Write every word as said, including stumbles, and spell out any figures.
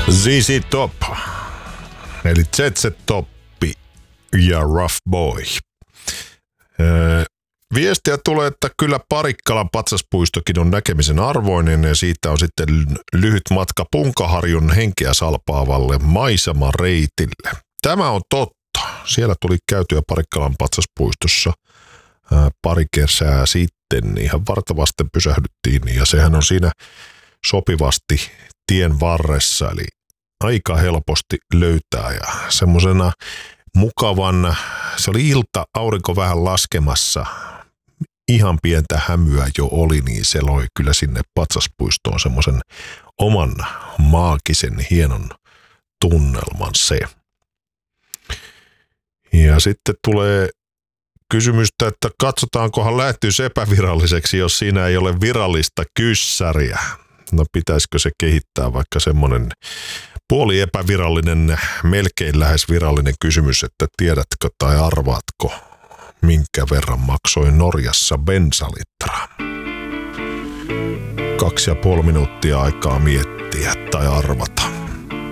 Z Z Top, eli Z Z Toppi ja Rough Boy. Öö, viestiä tulee, että kyllä Parikkalan patsaspuistokin on näkemisen arvoinen ja siitä on sitten lyhyt matka Punkaharjun henkeä salpaavalle maisemareitille. Tämä on totta. Siellä tuli käytyä Parikkalan patsaspuistossa ää, pari kesää sitten. Ihan vartavasten pysähdyttiin ja sehän on siinä sopivasti tien varressa, eli aika helposti löytää ja semmoisena mukavan, se oli ilta, aurinko vähän laskemassa, ihan pientä hämyä jo oli, niin se loi kyllä sinne patsaspuistoon semmoisen oman maagisen hienon tunnelman se. Ja sitten tulee kysymystä, että katsotaankohan lähetys epäviralliseksi, jos siinä ei ole virallista kyssäriä. No pitäisikö se kehittää vaikka semmoinen puoli epävirallinen, melkein lähes virallinen kysymys, että tiedätkö tai arvaatko, minkä verran maksoi Norjassa bensalitra? Kaksi ja puoli minuuttia aikaa miettiä tai arvata.